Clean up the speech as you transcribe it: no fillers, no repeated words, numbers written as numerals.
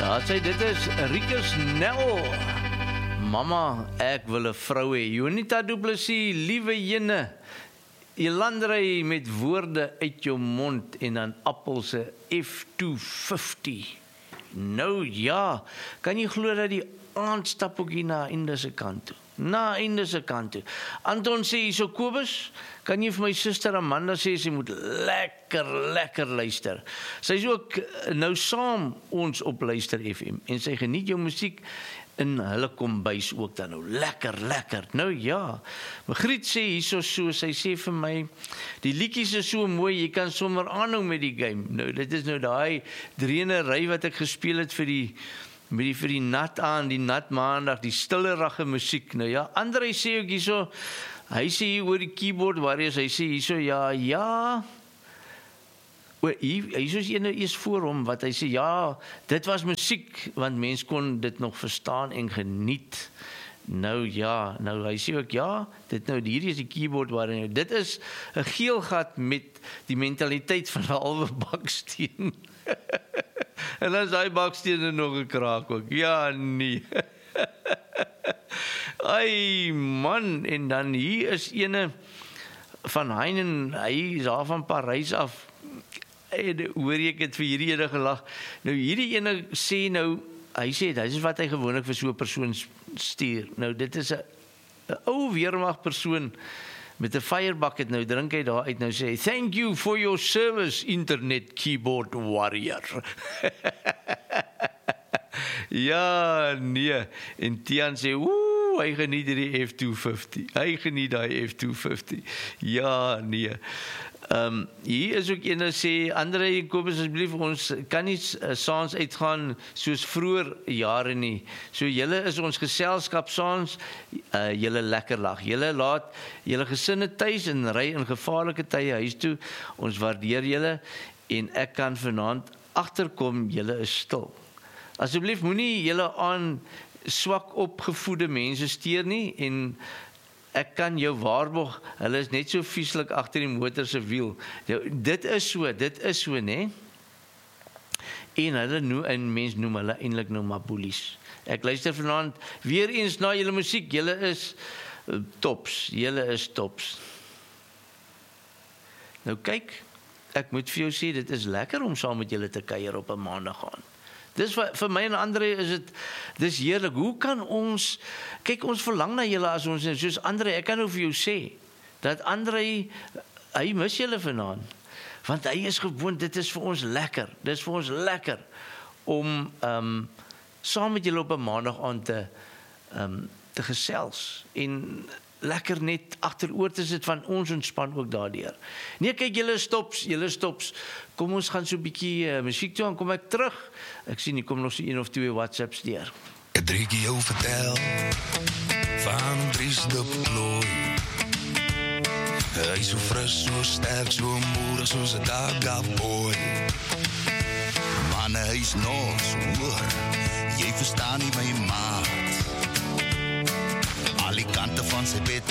Daar sê, dit is Rikus Nel. Mama, ek wil 'n vrou hê. Jonita Du Plessis, liewe jene. Jy landry met woorde uit jou mond en dan Apple se F250. Nou ja, kan jy glo dat die aandstap ook hier na einde se kant toe? Na einde se kant toe. Anton sê hierso, Kobus, kan jy vir my suster Amanda sê, sy moet lekker luister. Sy is ook nou saam ons op Luister FM en sy geniet jou musiek in hulle kombuis ook dan nou. Lekker. Nou ja, Magriet sê hierso so, sy sê vir my, die liedjies is so mooi, jy kan sommer aanhou met die game. Nou, dit is nou daai dreenery wat ek gespeel het vir die nat aan, die nat maandag, die stillerige musiek. Nou ja, André sê ook hierso, hy sê hier oor die keyboard warriors, hy sê hierso, ja, hy is ene eers voor hom, wat hy sê, ja, dit was musiek, want mens kon dit nog verstaan en geniet. Nou ja, nou hy sê ook, ja, hierdie is die keyboard warrior. Dit is 'n geel gat met die mentaliteit van 'n halwe baksteen. En dan is hy bakstene nog gekraak ook. Ja, nee. Ai man, en dan hier is ene van Heinen, hy is daar van Parys af. En hoor ek het vir hierdie ene gelag. Nou hierdie ene sê nou, hy sê, dit is wat hy gewoonlik vir so 'n persoon stuur. Nou dit is 'n ou weermag persoon met 'n firebucket, nou drink hy daar uit, nou sê hy, thank you for your service, internet keyboard warrior. Ja, nee, en Tian sê, hy geniet die F250, hy geniet die F250, ja, nee. Hier is ook ene sê, André en Kobus, asseblief, ons kan nie saans uitgaan soos vroeër jare nie. So julle is ons geselskap saans, julle lekker lag. Julle laat julle gesinne tuis en ry in gevaarlike tye huis toe. Ons waardeer julle en ek kan vanaand agterkom julle is stil. Asseblief moenie julle aan swak opgevoede mense steur nie en ek kan jou waarborg, hulle is net so vieslik agter die motor se wiel. Dit is so, né? En en mens noem hulle eintlik nou maar boelies. Ek luister vanaand weer eens na julle musiek. Julle is tops. Nou kyk, ek moet vir jou sê, dit is lekker om saam met julle te kuier op 'n maandag aand. Dis vir my en André dis heerlik. Hoe kan ons, kyk ons verlang na julle as ons, soos André, ek kan nou vir jou sê, dat André, hy mis julle vanaand, want hy is gewoon, dit is vir ons lekker, om saam met julle op 'n maandag aand te gesels, en lekker net agteroor te sit van ons ontspan ook daardeur. Nee, kyk, julle stops. Kom ons gaan so 'n bietjie musiek toe en kom ek terug. Ek sien hier kom nog so 1 of 2 WhatsApps deur. Ek drink jou vertel van Dries de Plooi. Hy is so fris, so sterk, so moedig soos 'n dagboy. Man, hy is nog hoor. Jy verstaan nie my maat. Al die kante van sy bed